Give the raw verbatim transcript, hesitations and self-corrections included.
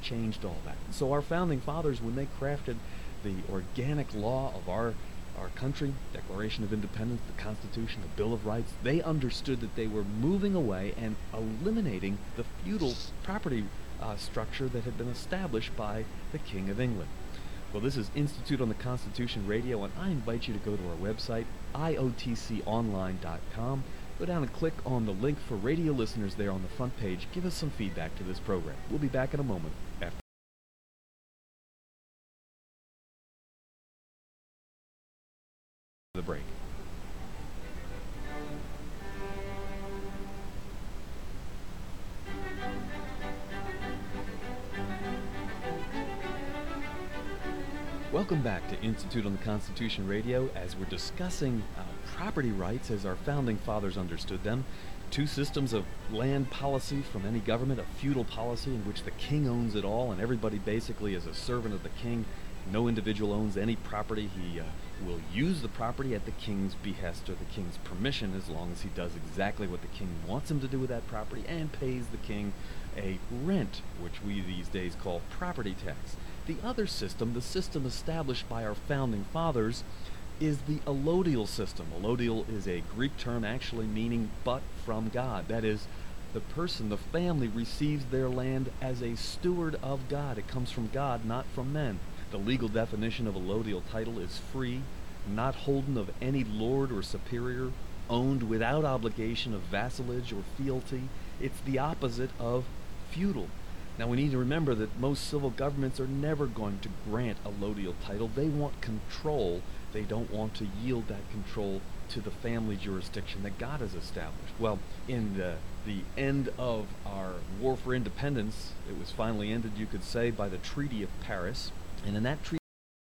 changed all that. So our founding fathers, when they crafted the organic law of our our country, Declaration of Independence, the Constitution, the Bill of Rights, they understood that they were moving away and eliminating the feudal property uh, structure that had been established by the King of England. Well, this is Institute on the Constitution Radio, and I invite you to go to our website, I O T C online dot com. Go down and click on the link for radio listeners there on the front page. Give us some feedback to this program. We'll be back in a moment after the break. Welcome back to Institute on the Constitution Radio as we're discussing uh, property rights as our founding fathers understood them. Two systems of land policy from any government, a feudal policy in which the king owns it all and everybody basically is a servant of the king. No individual owns any property. He uh, will use the property at the king's behest or the king's permission as long as he does exactly what the king wants him to do with that property and pays the king a rent, which we these days call property tax. The other system, the system established by our founding fathers, is the allodial system. Allodial is a Greek term actually meaning but from God. That is, the person, the family, receives their land as a steward of God. It comes from God, not from men. The legal definition of allodial title is free, not holden of any lord or superior, owned without obligation of vassalage or fealty. It's the opposite of feudal. Now we need to remember that most civil governments are never going to grant a allodial title. They want control. They don't want to yield that control to the family jurisdiction that God has established. Well, in the, the end of our war for independence, it was finally ended, you could say, by the Treaty of Paris. And in that treaty